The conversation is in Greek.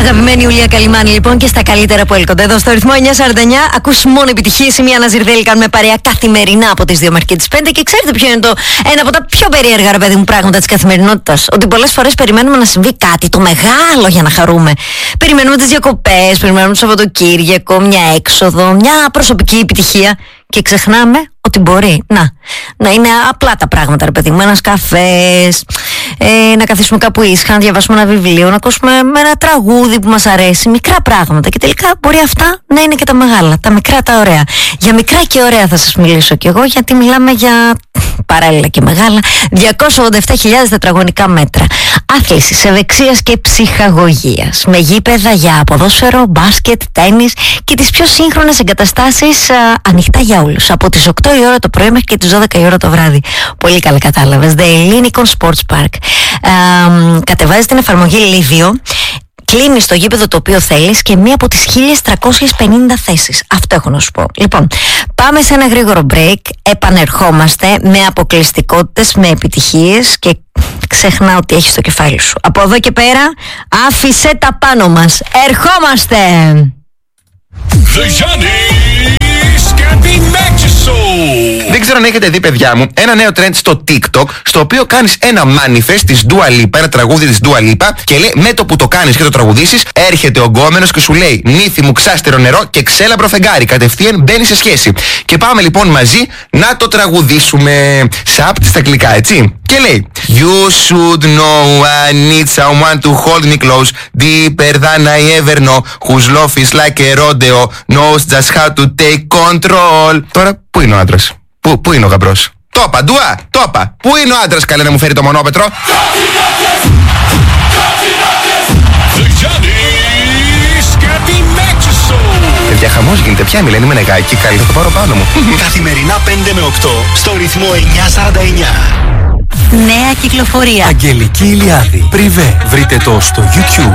Αγαπημένη Ιουλία Καλυμάνη, λοιπόν, και στα καλύτερα που έλκονται εδώ στο ρυθμό 949. Ακούς μόνο επιτυχίες. Η Μία Ναζιρδέλη κάνουμε παρέα καθημερινά από τις 2 μέχρι και τις 5. Και ξέρετε ποιο είναι ένα από τα πιο περίεργα, ρε παιδί μου, πράγματα της καθημερινότητας? Ότι πολλές φορές περιμένουμε να συμβεί κάτι το μεγάλο για να χαρούμε. Περιμένουμε τις διακοπές, περιμένουμε το Σαββατοκύριακο, μια έξοδο, μια προσωπική επιτυχία. Και ξεχνάμε ότι μπορεί να είναι απλά τα πράγματα, ρε παιδί μου. Ένας καφές, να καθίσουμε κάπου ήσυχα, να διαβάσουμε ένα βιβλίο, να ακούσουμε ένα τραγούδι που μας αρέσει. Μικρά πράγματα. Και τελικά μπορεί αυτά να είναι και τα μεγάλα, τα μικρά, τα ωραία. Για μικρά και ωραία θα σας μιλήσω κι εγώ, γιατί μιλάμε για παράλληλα και μεγάλα. 287.000 τετραγωνικά μέτρα. Άθλησης, ευεξίας και ψυχαγωγίας. Με γήπεδα για ποδόσφαιρο, μπάσκετ, τένις και τις πιο σύγχρονες εγκαταστάσεις ανοιχτά για όλους. Από τις 8 η ώρα το πρωί μέχρι και τις 12 η ώρα το βράδυ. Πολύ καλά κατάλαβες. The Ellinikon Sports Park. Κατεβάζεις την εφαρμογή Livio. Κλείνεις το γήπεδο το οποίο θέλεις και μία από τις 1350 θέσεις. Αυτό έχω να σου πω. Λοιπόν, πάμε σε ένα γρήγορο break. Επανερχόμαστε με αποκλειστικότητες, με επιτυχίες και ξεχνά ότι έχεις στο κεφάλι σου. Από εδώ και πέρα, άφησε τα πάνω μας. Ερχόμαστε! Δεν ξέρω αν έχετε δει, παιδιά μου, ένα νέο trend στο TikTok, στο οποίο κάνεις ένα manifest της Dua Lipa, ένα τραγούδι της Dua Lipa, και λέει, με το που το κάνεις και το τραγουδήσεις, έρχεται ο γκόμενος και σου λέει, νύφη μου, ξάστερο νερό και ξέλαμπρο φεγγάρι. Κατευθείαν μπαίνει σε σχέση. Και πάμε λοιπόν μαζί να το τραγουδήσουμε. Σαπτ στα αγγλικά, έτσι. Και λέει, You should know I need someone to hold me close, deeper than I ever know, whose love is like a rodeo, knows just how to take control. Τώρα, πού είναι ο άντρας? Πού είναι ο γαμπρός? Το είπα, Ντουά, το είπα. Πού είναι ο άντρας, καλέ, να μου φέρει το μονόπετρο? Παιδιά, χαμός γίνεται πια, μιλένει με νεγάκι, καλή, θα το πάρω πάνω μου. Καθημερινά 5 με 8 στο ρυθμό 949. Νέα κυκλοφορία. Αγγελική Ηλιάδη. Πριβέ. Βρείτε το στο YouTube.